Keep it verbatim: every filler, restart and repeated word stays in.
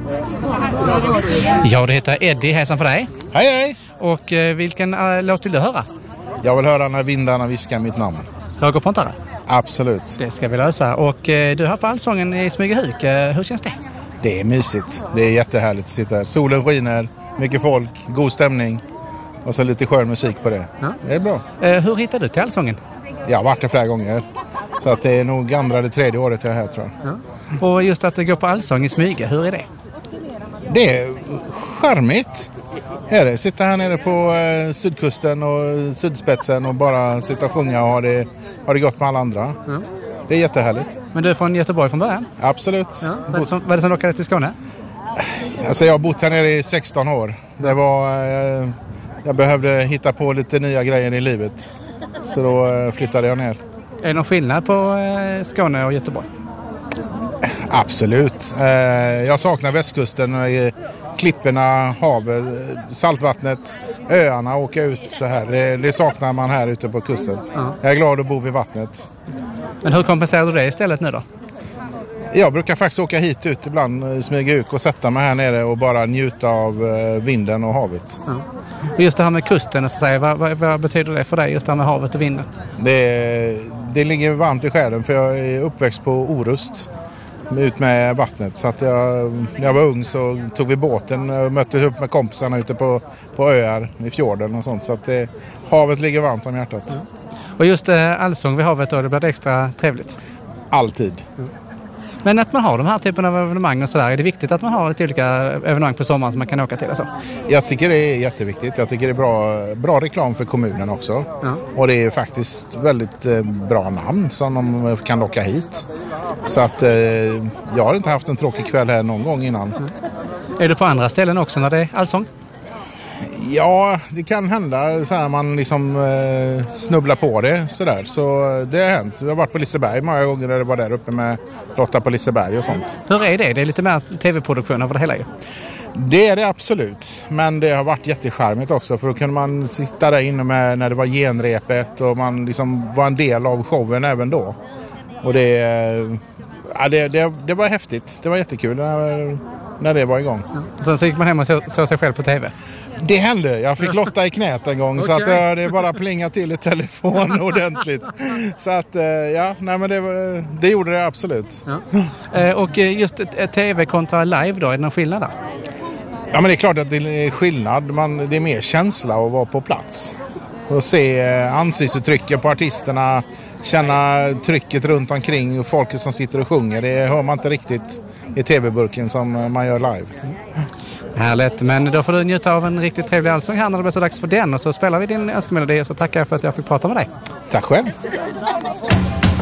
Ja, det heter Eddie. Hejsan på dig. Hej hej! Och eh, vilken uh, låt vill du höra? Jag vill höra När vindarna viskar mitt namn. Roger Pontare? Absolut. Det ska vi lösa. Och eh, du har på Allsången i Smygehuk. Eh, hur känns det? Det är mysigt. Det är jättehärligt att sitta här. Solen skiner, mycket folk, god stämning och så lite skön musik på det. Ja. Det är bra. Eh, hur hittade du till Allsången? Jag har varit där flera gånger. Så att det är nog andra eller tredje året jag är här, tror jag. Ja. Och just att gå på Allsång i Smyge, hur är det? Det är charmigt. Är det. Sitta här nere på eh, sydkusten och sydspetsen och bara sitta och sjunga och ha det, ha det gott med alla andra. Ja. Det är jättehärligt. Men du är från Göteborg från början? Absolut. Ja. Vad är det som, vad är det som lockade till Skåne? Alltså jag har bott här nere i sexton år. Det var, eh, jag behövde hitta på lite nya grejer i livet. Så då eh, flyttade jag ner. Är det någon skillnad på eh, Skåne och Göteborg? Absolut. Eh, jag saknar västkusten, eh, klipporna, havet, saltvattnet, öarna, åka ut så här. Det, det saknar man här ute på kusten. Ja. Jag är glad att bo vid vattnet. Men hur kompenserar du det istället nu då? Jag brukar faktiskt åka hit ut ibland, smyga ut och sätta mig här nere och bara njuta av vinden och havet. Ja. Och just det här med kusten, så att säga, vad, vad, vad betyder det för dig, just det här med havet och vinden? Det, det ligger varmt i själen, för jag är uppväxt på Orust, ut med vattnet. Så att jag, när jag var ung så tog vi båten och mötte upp med kompisarna ute på, på öar i fjorden och sånt. Så att det, havet ligger varmt om hjärtat. Ja. Och just eh, allsång vid havet då, det blir extra trevligt? Alltid. Ja. Men att man har de här typen av evenemang och sådär, är det viktigt att man har lite olika evenemang på sommaren som man kan åka till? Alltså? Jag tycker det är jätteviktigt. Jag tycker det är bra, bra reklam för kommunen också. Ja. Och det är faktiskt väldigt eh, bra namn som de kan locka hit. Så att eh, jag har inte haft en tråkig kväll här någon gång innan. Mm. Är du på andra ställen också när det är allsång? Ja, det kan hända så här man liksom eh, snubblar på det sådär. Så det har hänt. Jag har varit på Liseberg många gånger när det var där uppe med Lotta på Liseberg och sånt. Hur är det? Det är lite mer tv-produktion av det hela ju. Det är det absolut. Men det har varit jättecharmigt också. För då kunde man sitta där inne med när det var genrepet och man liksom var en del av showen även då. Och det, ja, det, det, det var häftigt. Det var jättekul när, när det var igång. Ja. Så, så gick man hem och så, såg sig själv på tv? Det hände. Jag fick Lotta i knät en gång. Okay. Så att uh, det bara plinga till i telefon ordentligt. Så att uh, ja, nej, men det, det gjorde det absolut. Ja. Uh, och just uh, tv kontra live då, är det någon skillnad där? Ja, men det är klart att det är skillnad. Man, det är mer känsla att vara på plats. Och se uh, ansiktsuttrycken på artisterna. Känna trycket runt omkring och folket som sitter och sjunger. Det hör man inte riktigt i tv-burken som man gör live. Härligt, men då får du njuta av en riktigt trevlig allsång här när det blir så dags för den. Och så spelar vi din önskemelodi, så tackar jag för att jag fick prata med dig. Tack själv.